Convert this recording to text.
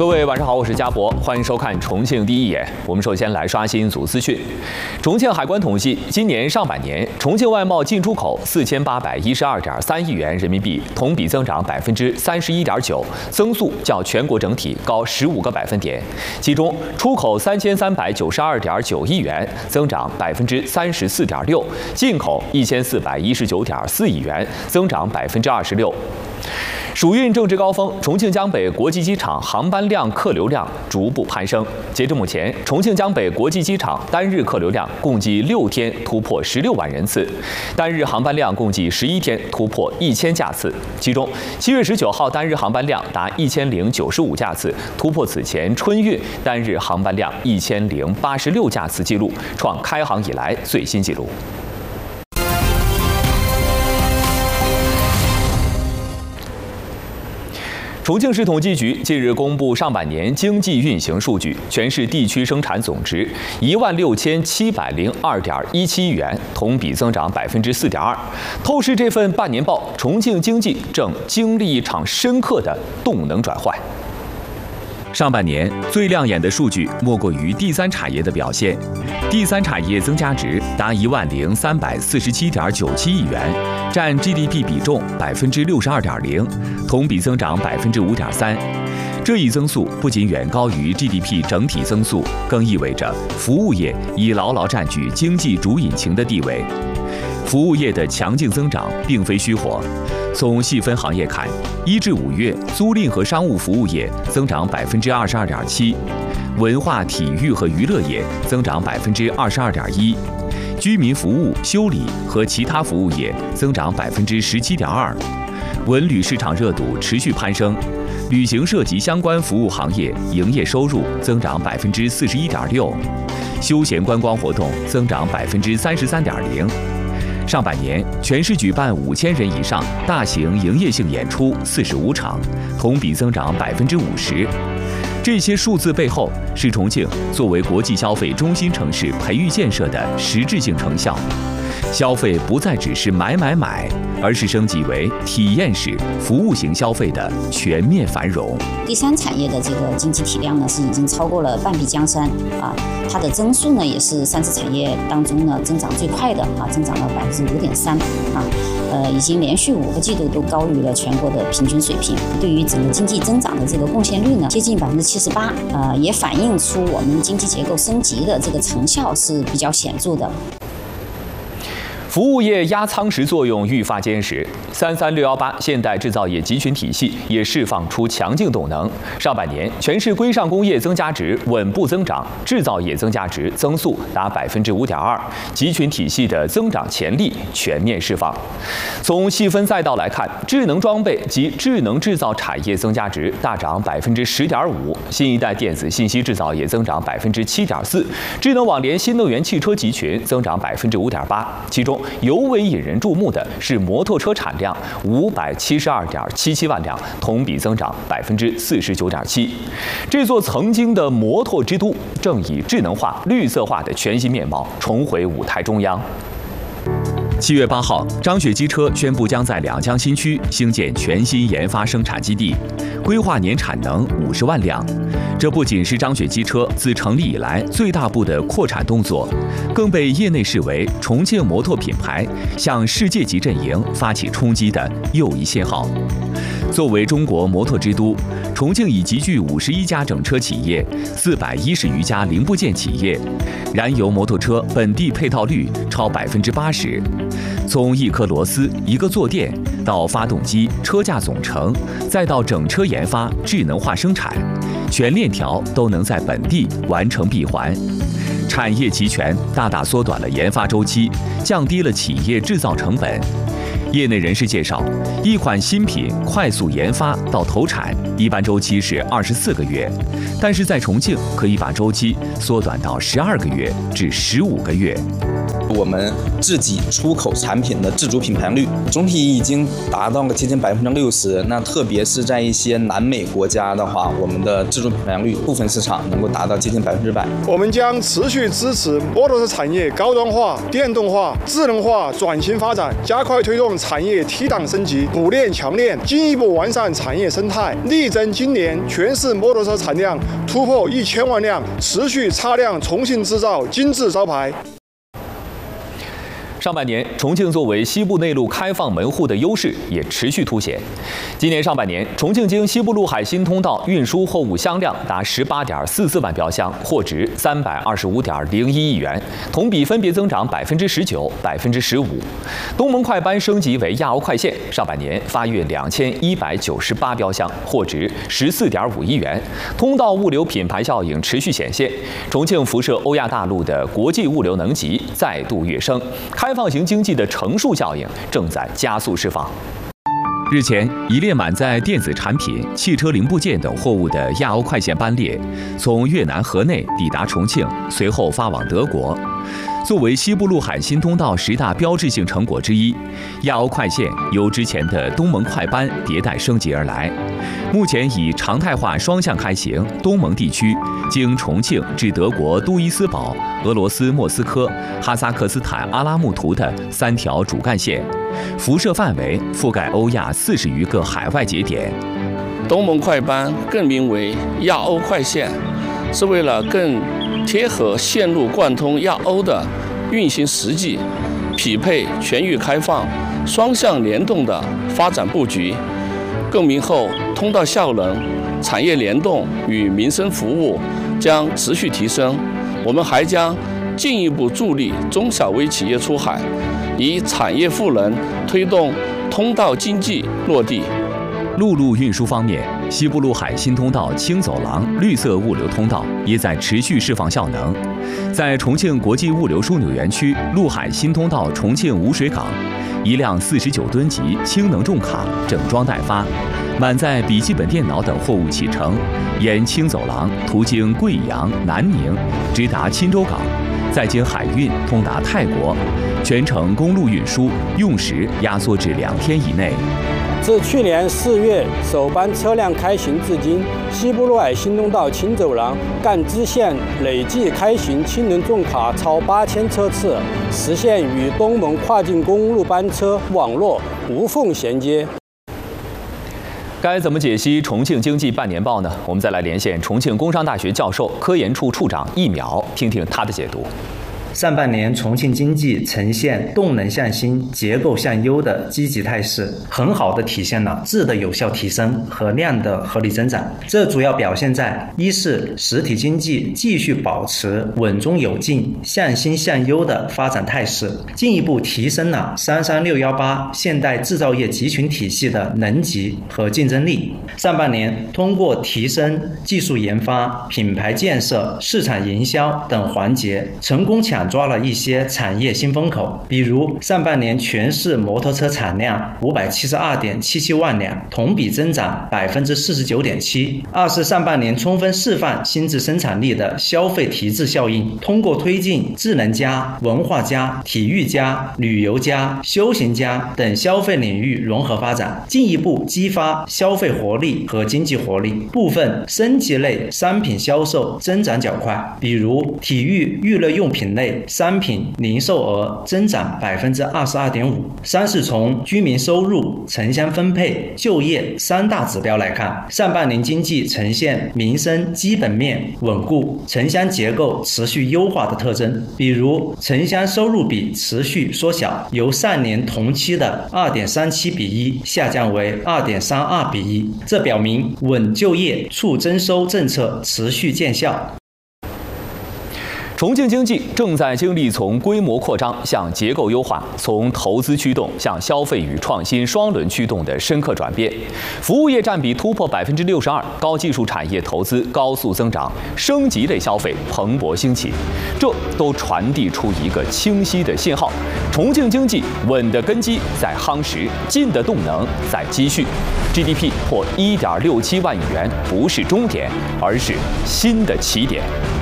各位晚上好，我是嘉博，欢迎收看重庆第一眼。我们首先来刷新一组资讯。重庆海关统计，今年上半年重庆外贸进出口4812.3亿元人民币，同比增长31.9%，增速较全国整体高15个百分点。其中，出口3392.9亿元，增长34.6%；进口1419.4亿元，增长26%。暑运正值高峰，重庆江北国际机场航班量、客流量逐步攀升。截至目前，重庆江北国际机场单日客流量共计6天突破16万人次，单日航班量共计11天突破1000架次。其中，7月19号单日航班量达1095架次，突破此前春运单日航班量1086架次纪录，创开航以来最新纪录。重庆市统计局近日公布上半年经济运行数据，全市地区生产总值16702.17亿元，同比增长4.2%。透视这份半年报，重庆经济正经历一场深刻的动能转换。上半年最亮眼的数据莫过于第三产业的表现，第三产业增加值达10347.97亿元，占 GDP 比重62.0%，同比增长5.3%。这一增速不仅远高于 GDP 整体增速，更意味着服务业已牢牢占据经济主引擎的地位。服务业的强劲增长并非虚火。从细分行业看，1至5月租赁和商务服务业增长22.7%，文化体育和娱乐业增长22.1%，居民服务、修理和其他服务业增长17.2%。文旅市场热度持续攀升，旅行社及相关服务行业营业收入增长41.6%，休闲观光活动增长33.0%。上半年，全市举办5000人以上大型营业性演出45场，同比增长50%。这些数字背后，是重庆作为国际消费中心城市培育建设的实质性成效。消费不再只是买，而是升级为体验式、服务型消费的全面繁荣。 第三产业的这个经济体量呢，是已经超过了半壁江山啊，它的增速呢也是三次产业当中呢增长最快的啊，增长了5.3%啊，已经连续5个季度都高于了全国的平均水平。对于整个经济增长的这个贡献率呢，接近78%，也反映出我们经济结构升级的这个成效是比较显著的。 服务业压舱石作用愈发坚实，33618现代制造业集群体系也释放出强劲动能。上半年，全市规上工业增加值稳步增长，制造业增加值增速达5.2%，集群体系的增长潜力全面释放。从细分赛道来看，智能装备及智能制造产业增加值大涨10.5%，新一代电子信息制造业增长7.4%，智能网联新能源汽车集群增长5.8%，其中尤为引人注目的是摩托车产量572.77万辆，同比增长49.7%。这座曾经的摩托之都，正以智能化、绿色化的全新面貌重回舞台中央。7月8号，张雪机车宣布将在两江新区兴建全新研发生产基地，规划年产能50万辆。这不仅是张雪机车自成立以来最大步的扩产动作，更被业内视为重庆摩托品牌向世界级阵营发起冲击的又一信号。作为中国摩托之都，重庆已集聚51家整车企业、410余家零部件企业，燃油摩托车本地配套率超80%。从一颗螺丝、一个坐垫到发动机、车架总成，再到整车研发、智能化生产，全链条都能在本地完成闭环。产业齐全，大大缩短了研发周期，降低了企业制造成本。业内人士介绍，一款新品快速研发到投产，一般周期是24个月，但是在重庆可以把周期缩短到12个月至15个月。 我们自己出口产品的自主品牌率，总体已经达到了接近60%。那特别是在一些南美国家的话，我们的自主品牌率部分市场能够达到接近100%。 我们将持续支持摩托车产业高端化、电动化、智能化转型发展，加快推动产业梯档升级，补链强链，进一步完善产业生态，力争今年全市摩托车产量突破1000万辆，持续擦亮重庆制造金字招牌。 上半年，重庆作为西部内陆开放门户的优势也持续凸显。今年上半年，重庆经西部陆海新通道运输货物箱量达18.44万标箱，货值325.01亿元，同比分别增长19%、15%。东盟快班升级为亚欧快线，上半年发运2198标箱，货值14.5亿元。通道物流品牌效应持续显现，重庆辐射欧亚大陆的国际物流能级再度跃升。开放型经济的乘数效应正在加速释放。日前，一列满载电子产品、汽车零部件等货物的亚欧快线班列从越南河内抵达重庆，随后发往德国。作为西部陆海新通道10大标志性成果之一，亚欧快线由之前的东盟快班迭代升级而来。目前以常态化双向开行，东盟地区经重庆至德国都伊斯堡、俄罗斯莫斯科、哈萨克斯坦阿拉木图的3条主干线，辐射范围覆盖欧亚40余个海外节点。 东盟快班更名为亚欧快线，是为了更贴合线路贯通亚欧的运行实际，匹配全域开放、双向联动的发展布局。更名后，通道效能、产业联动与民生服务将持续提升。我们还将进一步助力中小微企业出海，以产业赋能推动通道经济落地。 陆路运输方面，西部陆海新通道轻走廊绿色物流通道也在持续释放效能。在重庆国际物流枢纽园区陆海新通道重庆污水港，一辆49吨级氢能重卡整装待发，满载笔记本电脑等货物启程，沿轻走廊途经贵阳、南宁，直达钦州港，再经海运通达泰国，全程公路运输用时压缩至2天以内。 自去年4月首班车辆开行至今，西部陆海新通道轻走廊赣支线累计开行氢能重卡超8000车次，实现与东盟跨境公路班车网络无缝衔接。 该怎么解析重庆经济半年报呢？我们再来连线重庆工商大学教授、科研处处长易淼，听听他的解读。 上半年重庆经济呈现动能向新、结构向优的积极态势，很好地体现了质的有效提升和量的合理增长。这主要表现在：一是实体经济继续保持稳中有进、向新向优的发展态势，进一步提升了33618现代制造业集群体系的能级和竞争力。上半年通过提升技术研发、品牌建设、市场营销等环节，成功抢抓了一些产业新风口，比如上半年全市摩托车产量572.77万辆，同比增长49.7%。二是上半年充分释放新质生产力的消费提质效应，通过推进智能加、文化加、体育加、旅游加、休闲加等消费领域融合发展，进一步激发消费活力和经济活力。部分升级类商品销售增长较快，比如体育娱乐用品类商品零售额增长22.5%。三是从居民收入、城乡分配、就业3大指标来看，上半年经济呈现民生基本面稳固、城乡结构持续优化的特征，比如城乡收入比持续缩小，由上年同期的2.37:1下降为2.32:1，这表明稳就业、促增收政策持续见效。 重庆经济正在经历从规模扩张向结构优化、从投资驱动向消费与创新双轮驱动的深刻转变。服务业占比突破62%，高技术产业投资高速增长，升级类消费蓬勃兴起，这都传递出一个清晰的信号：重庆经济稳的根基在夯实，进的动能在积蓄。GDP 破1.67万亿元不是终点，而是新的起点。